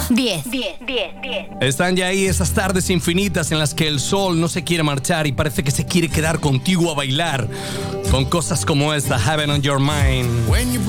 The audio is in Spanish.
10. Están ya ahí esas tardes infinitas en las que el sol no se quiere marchar y parece que se quiere quedar contigo a bailar con cosas como esta, Heaven on Your Mind.